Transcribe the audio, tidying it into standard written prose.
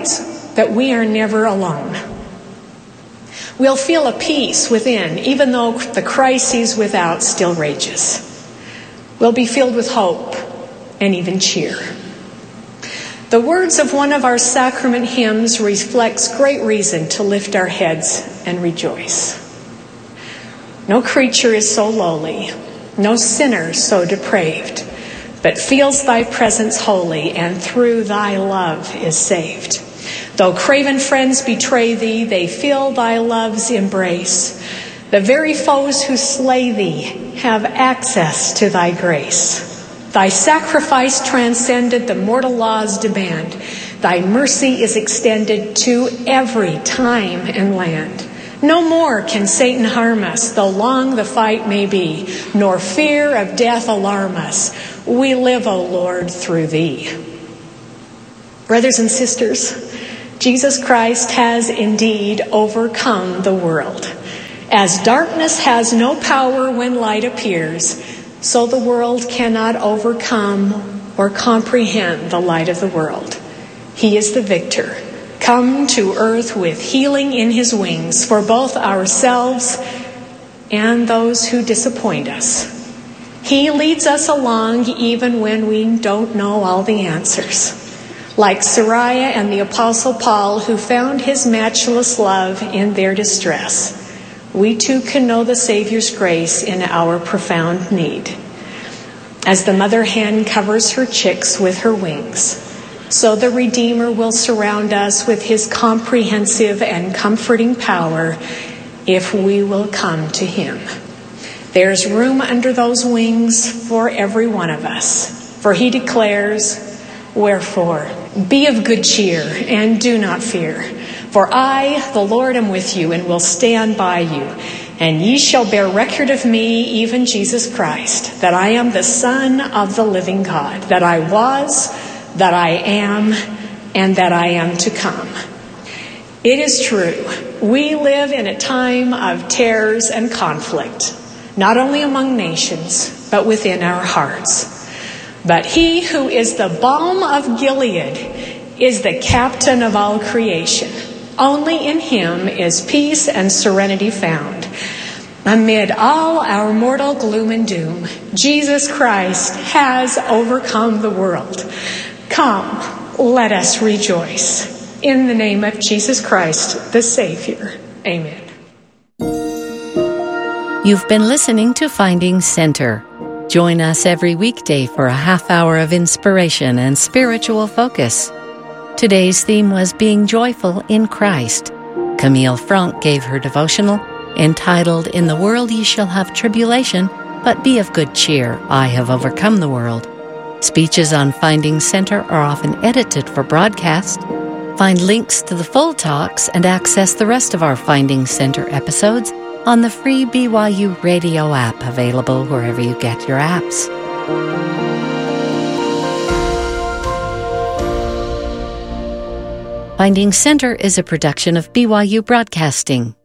realize that we are never alone. We'll feel a peace within, even though the crises without still rages. We'll be filled with hope and even cheer. The words of one of our sacrament hymns reflects great reason to lift our heads and rejoice. No creature is so lowly, no sinner so depraved, but feels thy presence holy, and through thy love is saved. Though craven friends betray thee, they feel thy love's embrace. The very foes who slay thee have access to thy grace. Thy sacrifice transcended the mortal law's demand. Thy mercy is extended to every time and land. No more can Satan harm us, though long the fight may be, nor fear of death alarm us. We live, O Lord, through thee. Brothers and sisters, Jesus Christ has indeed overcome the world. As darkness has no power when light appears, so the world cannot overcome or comprehend the light of the world. He is the victor, come to earth with healing in his wings for both ourselves and those who disappoint us. He leads us along even when we don't know all the answers. Like Sariah and the Apostle Paul, who found his matchless love in their distress, we too can know the Savior's grace in our profound need. As the mother hen covers her chicks with her wings, so the Redeemer will surround us with his comprehensive and comforting power if we will come to him. There's room under those wings for every one of us, for he declares, "Wherefore, be of good cheer and do not fear. For I, the Lord, am with you and will stand by you. And ye shall bear record of me, even Jesus Christ, that I am the Son of the living God, that I was, that I am, and that I am to come." It is true, we live in a time of terrors and conflict, not only among nations, but within our hearts. But he who is the balm of Gilead is the captain of all creation. Only in him is peace and serenity found. Amid all our mortal gloom and doom, Jesus Christ has overcome the world. Come, let us rejoice. In the name of Jesus Christ, the Savior. Amen. You've been listening to Finding Center. Join us every weekday for a half hour of inspiration and spiritual focus. Today's theme was Being Joyful in Christ. Camille Franck gave her devotional entitled, "In the world ye shall have tribulation, but be of good cheer, I have overcome the world." Speeches on Finding Center are often edited for broadcast. Find links to the full talks and access the rest of our Finding Center episodes on the free BYU radio app, available wherever you get your apps. Finding Center is a production of BYU Broadcasting.